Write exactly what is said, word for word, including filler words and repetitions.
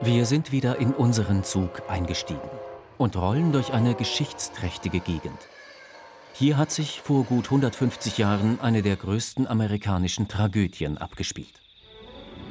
Wir sind wieder in unseren Zug eingestiegen und rollen durch eine geschichtsträchtige Gegend. Hier hat sich vor gut hundertfünfzig Jahren eine der größten amerikanischen Tragödien abgespielt.